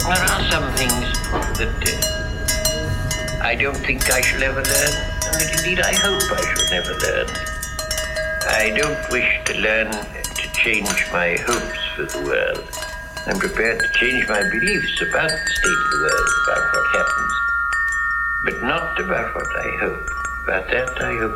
There are some things that I don't think I shall ever learn, and that indeed I hope I shall never learn. I don't wish to learn to change my hopes for the world. I'm prepared to change my beliefs about the state of the world, about what happens, but not about what I hope. About that I hope